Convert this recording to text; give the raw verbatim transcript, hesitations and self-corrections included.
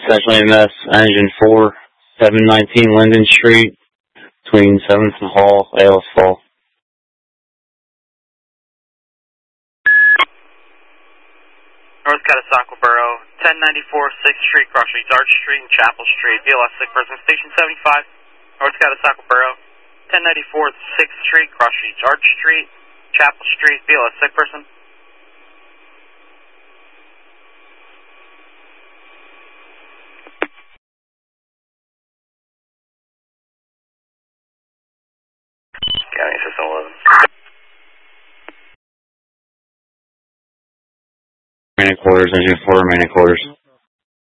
Central E M S, Engine four, seven nineteen Linden Street, between seventh and Hall, Alice Fall. North Catasauqua Borough, ten ninety-four sixth Street, cross streets Arch Street and Chapel Street, B L S sick person, Station seventy-five, North Catasauqua Borough, ten ninety-four sixth Street, cross streets Arch Street, Chapel Street, B L S sick person. County System eleven. Remaining quarters, Engine four, remaining quarters.